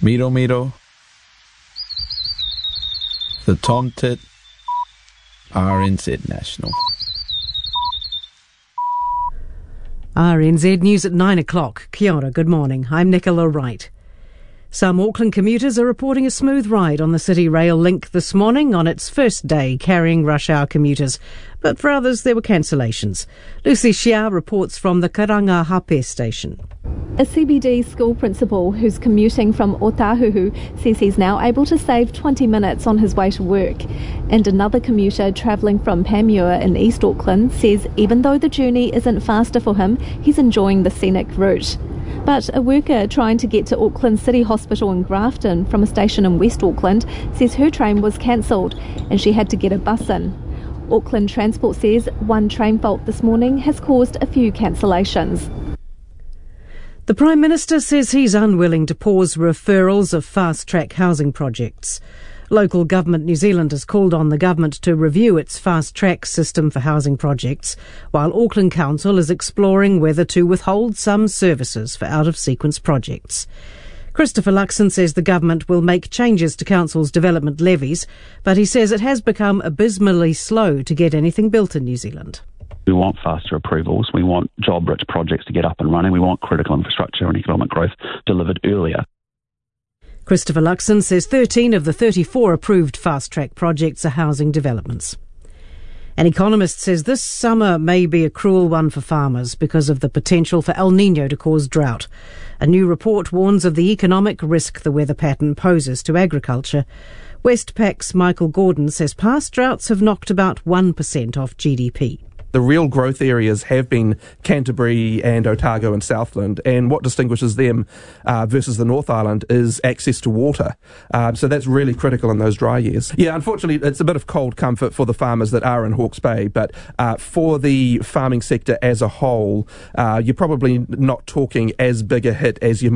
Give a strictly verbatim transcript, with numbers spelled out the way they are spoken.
Miro Miro, the Tomtit, R N Z National. R N Z News at nine o'clock. Kia ora, good morning. I'm Nicola Wright. Some Auckland commuters are reporting a smooth ride on the City Rail link this morning on its first day carrying rush hour commuters. But for others, there were cancellations. Lucy Shia reports from the Karangahape station. A C B D school principal who's commuting from Otahuhu says he's now able to save twenty minutes on his way to work. And another commuter travelling from Panmure in East Auckland says even though the journey isn't faster for him, he's enjoying the scenic route. But a worker trying to get to Auckland City Hospital in Grafton from a station in West Auckland says her train was cancelled and she had to get a bus in. Auckland Transport says one train fault this morning has caused a few cancellations. The Prime Minister says he's unwilling to pause referrals of fast-track housing projects. Local Government New Zealand has called on the government to review its fast-track system for housing projects, while Auckland Council is exploring whether to withhold some services for out-of-sequence projects. Christopher Luxon says the government will make changes to Council's development levies, but he says it has become abysmally slow to get anything built in New Zealand. We want faster approvals. We want job-rich projects to get up and running. We want critical infrastructure and economic growth delivered earlier. Christopher Luxon says thirteen of the thirty-four approved fast-track projects are housing developments. An economist says this summer may be a cruel one for farmers because of the potential for El Niño to cause drought. A new report warns of the economic risk the weather pattern poses to agriculture. Westpac's Michael Gordon says past droughts have knocked about one percent off G D P. The real growth areas have been Canterbury and Otago and Southland, and what distinguishes them uh, versus the North Island is access to water. Uh, so that's really critical in those dry years. Yeah, unfortunately, it's a bit of cold comfort for the farmers that are in Hawke's Bay, but uh, for the farming sector as a whole, uh, you're probably not talking as big a hit as you